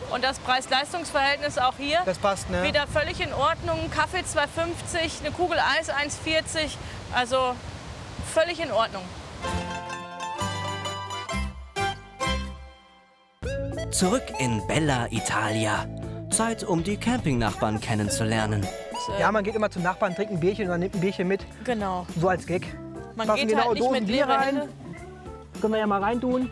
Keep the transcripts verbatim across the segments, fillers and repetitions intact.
Und das Preis-Leistungs-Verhältnis auch hier Das passt, ne? wieder völlig in Ordnung. Kaffee zwei fünfzig, eine Kugel Eis eins vierzig. Also völlig in Ordnung. Zurück in Bella Italia. Zeit, um die Campingnachbarn kennenzulernen. Ja, man geht immer zum Nachbarn, trinkt ein Bierchen und dann nimmt ein Bierchen mit. Genau. So als Gag. Man Passen geht genau halt nicht Dosen mit Bier leeren rein. Händen. Können wir ja mal reintun.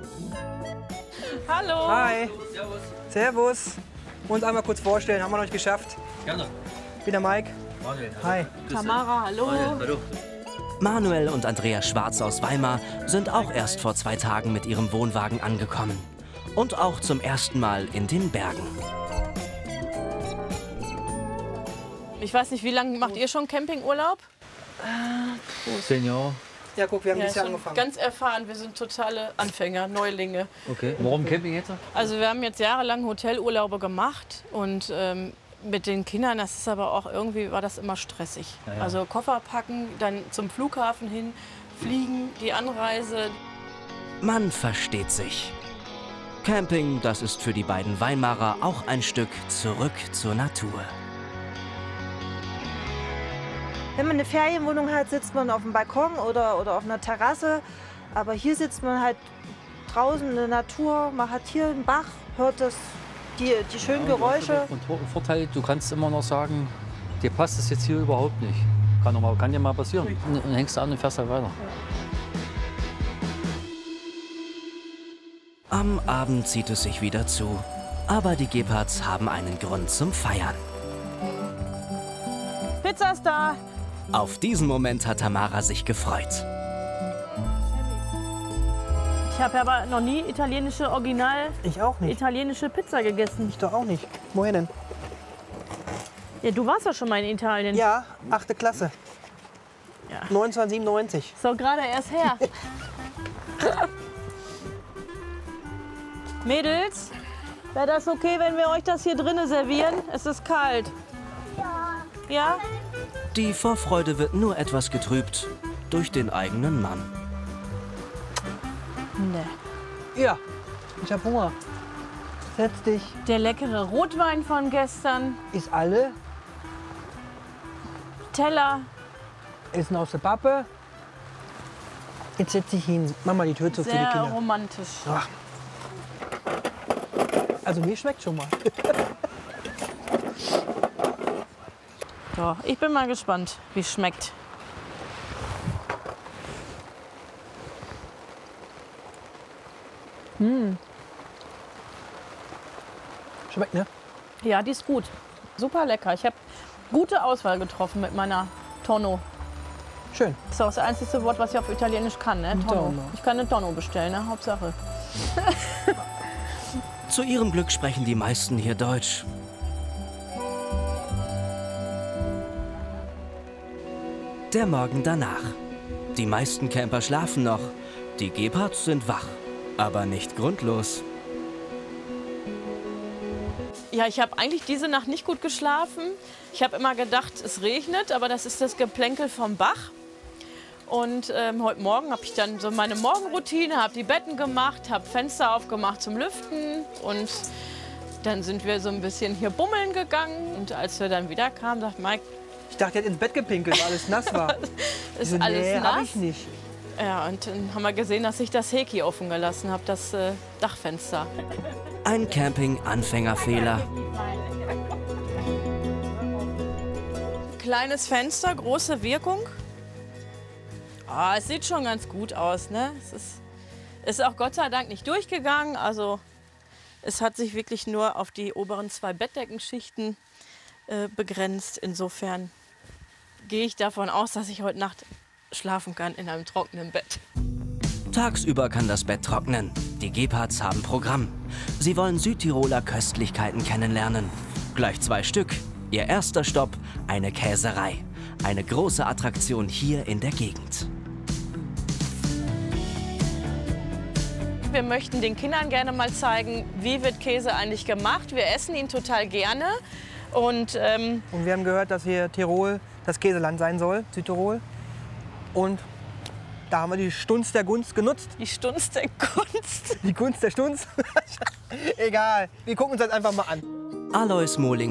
Hallo. Hi. Servus. Uns einmal kurz vorstellen, haben wir noch nicht geschafft. Gerne. Ich bin der Mike. Manuel. Hi. Tamara, hallo. Hallo. Manuel und Andrea Schwarz aus Weimar sind auch erst vor zwei Tagen mit ihrem Wohnwagen angekommen. Und auch zum ersten Mal in den Bergen. Ich weiß nicht, wie lange macht ihr schon Campingurlaub? Zehn Jahre. Ja, guck, wir haben Ja, dieses Jahr schon angefangen. ganz erfahren. Wir sind totale Anfänger, Neulinge. Okay. Warum Camping jetzt? Also wir haben jetzt jahrelang Hotelurlaube gemacht und ähm, mit den Kindern, das ist aber auch irgendwie, war das immer stressig. Ja, ja. Also Koffer packen, dann zum Flughafen hin, fliegen, die Anreise. Man versteht sich. Camping, das ist für die beiden Weimarer auch ein Stück zurück zur Natur. Wenn man eine Ferienwohnung hat, sitzt man auf dem Balkon oder, oder auf einer Terrasse. Aber hier sitzt man halt draußen in der Natur, man hat hier einen Bach, hört das, die, die schönen Ja, Geräusche. und du hast den Vorteil, du kannst immer noch sagen, dir passt es jetzt hier überhaupt nicht. Kann, doch mal, kann dir mal passieren. Und dann hängst du an und fährst halt weiter. Am Abend zieht es sich wieder zu. Aber die Gebhards haben einen Grund zum Feiern. Pizza ist da. Auf diesen Moment hat Tamara sich gefreut. Ich habe aber noch nie italienische, original Ich auch nicht. italienische Pizza gegessen. Ich doch auch nicht. Wohin denn? Ja, du warst ja schon mal in Italien. Ja, achte Klasse. Ja. neunzehnhundertsiebenundneunzig. So gerade erst her. Mädels, wäre das okay, wenn wir euch das hier drinnen servieren? Es ist kalt. Ja. Ja? Die Vorfreude wird nur etwas getrübt durch den eigenen Mann. Nee. Ja, ich hab Hunger. Setz dich. Der leckere Rotwein von gestern, Ist alle. Teller. Essen aus der Pappe. Jetzt setz dich hin. Mach mal die Tür zu für die Sehr Kinder. romantisch. Ach. Also mir schmeckt schon mal. So, ich bin mal gespannt, wie es schmeckt. Schmeckt, ne? Ja, die ist gut. Super lecker. Ich habe gute Auswahl getroffen mit meiner Tonno. Schön. Das ist auch das einzige Wort, was ich auf Italienisch kann, ne? Tonno. Tonno. Ich kann eine Tonno bestellen, ne? Hauptsache. Zu ihrem Glück sprechen die meisten hier Deutsch. Der Morgen danach. Die meisten Camper schlafen noch. Die Gebhards sind wach, aber nicht grundlos. Ja, ich habe eigentlich diese Nacht nicht gut geschlafen. Ich habe immer gedacht, es regnet, aber das ist das Geplänkel vom Bach. Und ähm, heute Morgen habe ich dann so meine Morgenroutine, habe die Betten gemacht, habe Fenster aufgemacht zum Lüften und dann sind wir so ein bisschen hier bummeln gegangen. Und als wir dann wieder kamen, dachte Mike, Ich dachte, er hat ins Bett gepinkelt, weil alles nass war. ist so, alles nee, nass? hab ich nicht. Ja, und dann haben wir gesehen, dass ich das Häki offen gelassen habe, das äh, Dachfenster. Ein Camping-Anfängerfehler. Kleines Fenster, große Wirkung. Ah, es sieht schon ganz gut aus, ne? Es ist, ist auch Gott sei Dank nicht durchgegangen. Also es hat sich wirklich nur auf die oberen zwei Bettdeckenschichten äh, begrenzt. Insofern gehe ich davon aus, dass ich heute Nacht schlafen kann in einem trockenen Bett. Tagsüber kann das Bett trocknen. Die Gebhards haben Programm. Sie wollen Südtiroler Köstlichkeiten kennenlernen. Gleich zwei Stück. Ihr erster Stopp, eine Käserei. Eine große Attraktion hier in der Gegend. Wir möchten den Kindern gerne mal zeigen, wie wird Käse eigentlich gemacht. Wir essen ihn total gerne. Und ähm, Und wir haben gehört, dass hier Tirol das Käseland sein soll, Südtirol. Und Da haben wir die Stunz der Gunst genutzt. Die Stunz der Kunst. Die Gunst der Stunz. Egal, wir gucken uns das einfach mal an. Alois Mohling